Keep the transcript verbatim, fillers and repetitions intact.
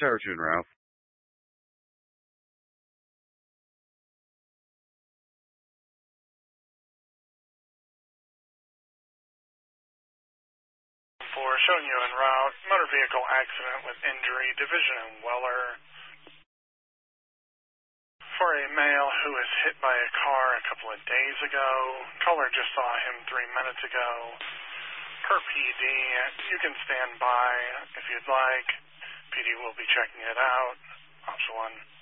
searching, Ralph. For showing you en route, motor vehicle accident with injury, division in Weller. For a male who was hit by a car a couple of days ago. Caller just saw him three minutes ago. Per P D, you can stand by if you'd like. P D will be checking it out. Option one.